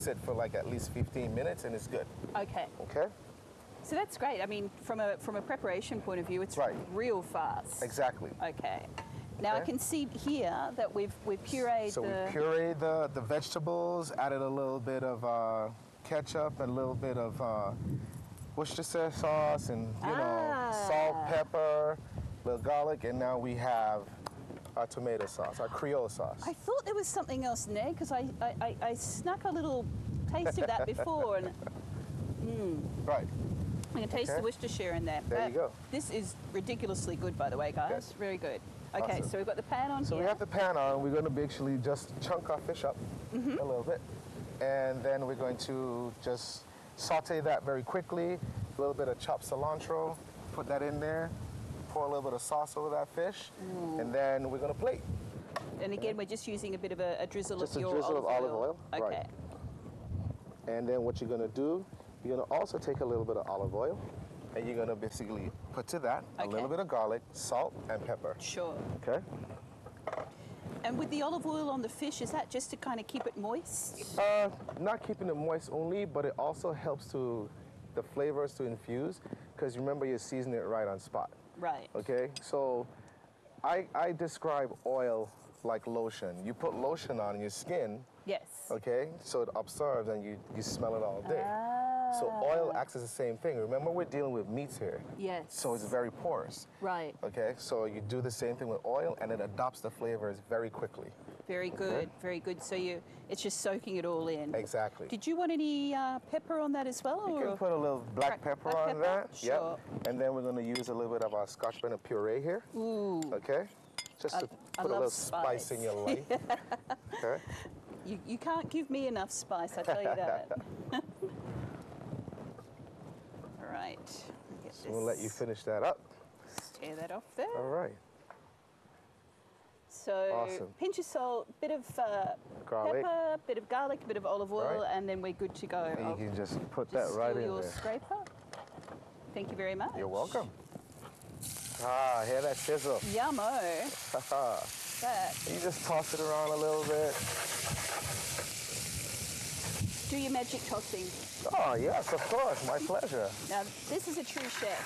sit for like at least 15 minutes and it's good. Okay. Okay? So that's great. I mean, from a preparation point of view, it's Right. real fast. Exactly. Okay. Now I Okay. can see here that we've pureed So we pureed the vegetables, added a little bit of ketchup and a little bit of Worcestershire sauce and, you know, salt, pepper, a little garlic, and now we have our tomato sauce, our Creole sauce. I thought there was something else in there because I snuck a little taste of that before, and Right. I can taste Okay. the Worcestershire in there. There you go. This is ridiculously good, by the way, guys. Good. Very good. Okay, Awesome. so we've got the pan on So here. we have the pan on. We're going to basically just chunk our fish up a little bit. And then we're going to just saute that very quickly. A little bit of chopped cilantro, put that in there. Pour a little bit of sauce over that fish. And then we're going to plate. And again, we're just using a bit of a drizzle Just of a your drizzle of olive oil, Okay. right. And then what you're going to do, you're going to also take a little bit of olive oil. And you're going to basically put to that a Okay. little bit of garlic, salt, and pepper. Sure. Okay? And with the olive oil on the fish, is that just to kind of keep it moist? Not keeping it moist only, but it also helps to the flavors to infuse, because remember you're seasoning it right on spot. Right. Okay, so I describe oil like lotion. You put lotion on your skin, Yes. okay, so it absorbs and you smell it all day. So oil acts as the same thing. Remember, we're dealing with meats here. Yes. So it's very porous. Right. Okay, so you do the same thing with oil and it adopts the flavors very quickly. Very good. Very good. So it's just soaking it all in. Exactly. Did you want any pepper on that as well? You or? can put a little black pepper on that. Sure. Yep. And then we're going to use a little bit of our Scotch bonnet puree here. Ooh. Okay. Just to I put a love little spice in your life. Okay. You can't give me enough spice, I tell you that. All right. Get So we'll let you finish that up. Tear that off there. All right. So Awesome. pinch of salt, bit of Garlic. pepper, bit of garlic, bit of olive oil, Right. and then we're good to go. And I'll you can just put just that right steal in your there. scraper. Thank you very much. You're welcome. Ah, hear that sizzle. Yummo. Haha. That. You just toss it around a little bit. Do your magic tossing. Oh, yes, of course. My pleasure. Now, this is a true chef.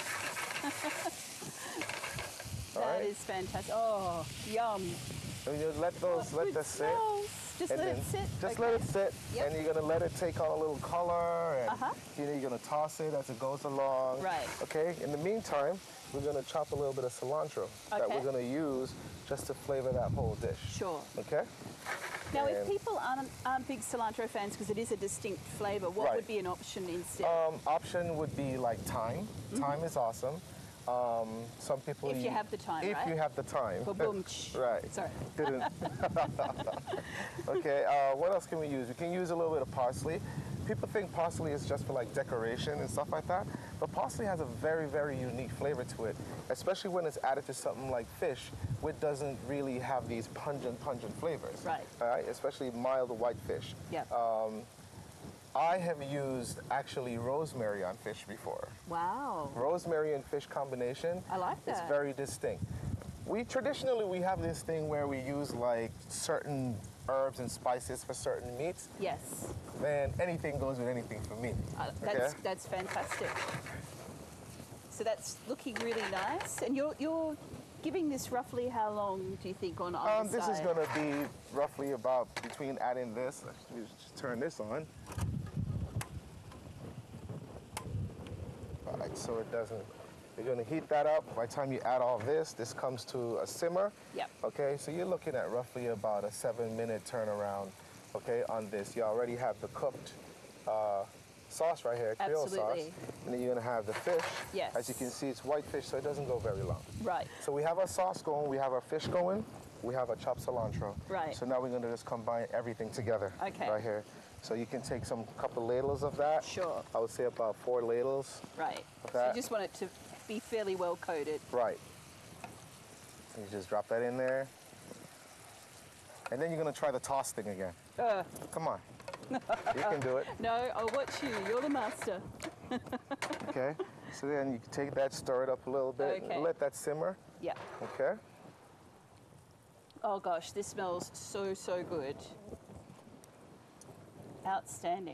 All That right. is fantastic. Oh, yum. And you let those, let Good that sit. smells. Just And let then it sit. Just Okay. let it sit, Yep. and you're gonna let it take on a little color, and Uh-huh. you're gonna toss it as it goes along. Right. Okay. In the meantime, we're gonna chop a little bit of cilantro that Okay. we're gonna use just to flavor that whole dish. Sure. Okay. Now, if And- people aren't big cilantro fans because it is a distinct flavour, what Right. would be an option instead? Option would be like thyme. Thyme is awesome. Some people If you have the time, If right? you have the time. Ba-boom. Right. Sorry. Didn't. Okay, what else can we use? We can use a little bit of parsley. People think parsley is just for like decoration and stuff like that, but parsley has a very, very unique flavor to it, especially when it's added to something like fish, which doesn't really have these pungent flavors. Right. All right, especially mild white fish. Yeah. I have used actually rosemary on fish before. Wow. Rosemary and fish combination. I like that. It's very distinct. We have this thing where we use like certain herbs and spices for certain meats. Yes. Man, anything goes with anything for me. That's fantastic. So that's looking really nice. And you're giving this roughly how long do you think on either This is side? going to be roughly about between adding this. Let me just turn this on. All right, so it doesn't. You're going to heat that up. By the time you add all this comes to a simmer. Yep. Okay, so you're looking at roughly about a 7-minute turnaround. Okay, on this, you already have the cooked sauce right here, Creole Absolutely. sauce, and then you're going to have the fish. Yes. As you can see, it's white fish, so it doesn't go very long. Right. So we have our sauce going, we have our fish going, we have our chopped cilantro. Right. So now we're going to just combine everything together. Okay. Right here. So you can take some couple ladles of that. Sure. I would say about 4 ladles. Right. So that. you just want it to be fairly well coated. Right. And you just drop that in there. And then you're going to try the toss thing again. Come on. You can do it. No, I'll watch you. You're the master. Okay. So then you can take that, stir it up a little bit, Okay. and let that simmer. Yeah. Okay. Oh gosh, this smells so good. Outstanding.